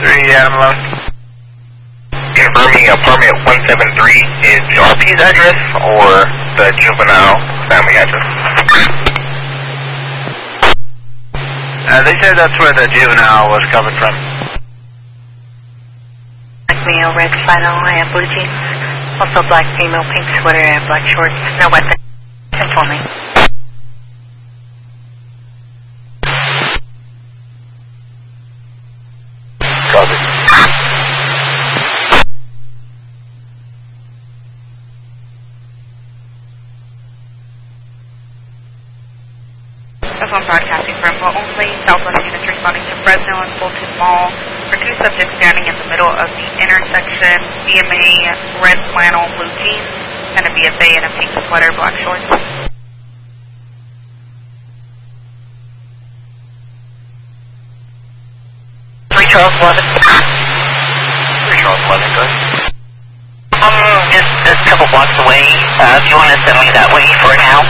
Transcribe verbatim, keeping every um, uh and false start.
three, Adam eleven. Confirming apartment one seven three is the R P's address or the juvenile family address? Uh, they said that's where the juvenile was coming from. Black male, red flannel, I have blue jeans. Also black female, pink sweater, and black shorts. No weapon. Inform me. Copy. That's on broadcasting for info only. Southwest units responding to Fresno and Fulton Mall for two subjects standing in the middle of the intersection. B M A, red flannel, blue jeans, and a B F A in a pink sweater, black shorts. three Charles eleven. three Charles eleven, good. Um, just a couple blocks away. Uh, if you want to send me that way for now.